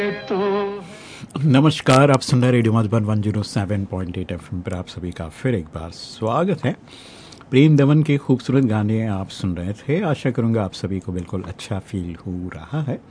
नमस्कार, आप सुन रहे रेडियो मधुबन 107.8 एफएम पर आप सभी का फिर एक बार स्वागत है। प्रेम दमन के खूबसूरत गाने आप सुन रहे थे। आशा करूंगा आप सभी को बिल्कुल अच्छा फील हो रहा है।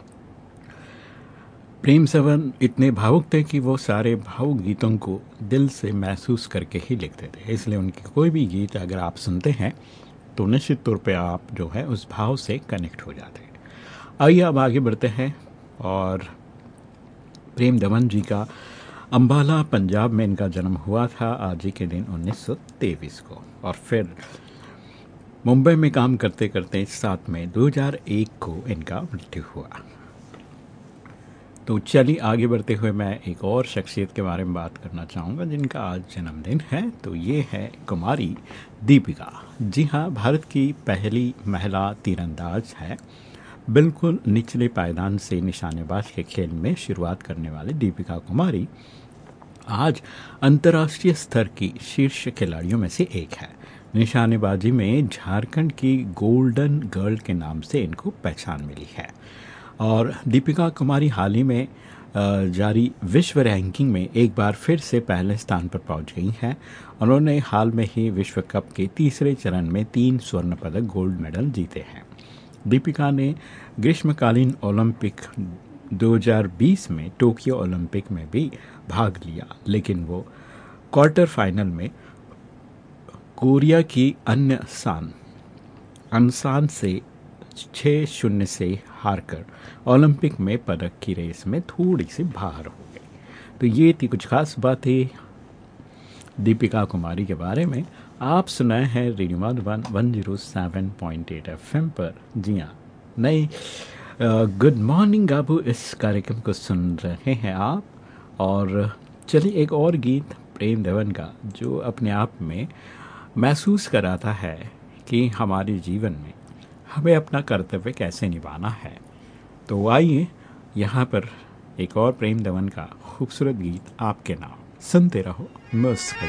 प्रेम दमन इतने भावुक थे कि वो सारे भावुक गीतों को दिल से महसूस करके ही लिखते थे, इसलिए उनके कोई भी गीत अगर आप सुनते हैं तो निश्चित तौर पे आप जो है उस भाव से कनेक्ट हो जाते हैं। आइए अब आगे बढ़ते हैं। और प्रेम दमन जी का अंबाला पंजाब में इनका जन्म हुआ था आज ही के दिन 1923 को, और फिर मुंबई में काम करते करते 7 मई 2001 को इनका मृत्यु हुआ। तो चलिए आगे बढ़ते हुए मैं एक और शख्सियत के बारे में बात करना चाहूँगा जिनका आज जन्मदिन है। तो ये है कुमारी दीपिका। जी हाँ, भारत की पहली महिला तीरंदाज है। बिल्कुल निचले पायदान से निशानेबाज के खेल में शुरुआत करने वाली दीपिका कुमारी आज अंतर्राष्ट्रीय स्तर की शीर्ष खिलाड़ियों में से एक है। निशानेबाजी में झारखंड की गोल्डन गर्ल के नाम से इनको पहचान मिली है। और दीपिका कुमारी हाल ही में जारी विश्व रैंकिंग में एक बार फिर से पहले स्थान पर पहुंच गई हैं। उन्होंने हाल में ही विश्व कप के तीसरे चरण में 3 स्वर्ण पदक गोल्ड मेडल जीते हैं। दीपिका ने ग्रीष्मकालीन ओलंपिक 2020 में टोक्यो ओलंपिक में भी भाग लिया, लेकिन वो क्वार्टर फाइनल में कोरिया की अनसान से 6-0 से हारकर ओलंपिक में पदक की रेस में थोड़ी सी बाहर हो गई। तो ये थी कुछ खास बातें दीपिका कुमारी के बारे में। आप सुनाए हैं रेडियो मधुबन 107.8 एफएम पर। जी हाँ, नई गुड मॉर्निंग गाबू इस कार्यक्रम को सुन रहे हैं आप। और चलिए एक और गीत प्रेम दमन का जो अपने आप में महसूस कराता है कि हमारे जीवन में हमें अपना कर्तव्य कैसे निभाना है। तो आइए यहाँ पर एक और प्रेम दमन का खूबसूरत गीत आपके नाम सुनते रहो मस्त।